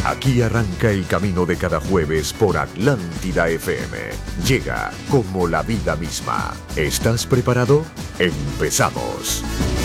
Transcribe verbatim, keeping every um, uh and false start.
Aquí arranca el camino de cada jueves por Atlántida F M. Llega como la vida misma. ¿Estás preparado? Empezamos.